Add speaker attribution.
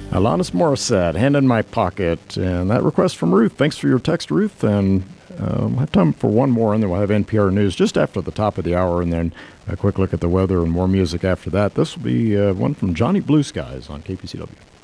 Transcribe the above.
Speaker 1: Alanis Morissette, Hand in My Pocket. And that request from Ruth. Thanks for your text, Ruth. And we'll have time for one more, and then we'll have NPR News just after the top of the hour, and then a quick look at the weather and more music after that. This will be one from Johnny Blue Skies on KPCW.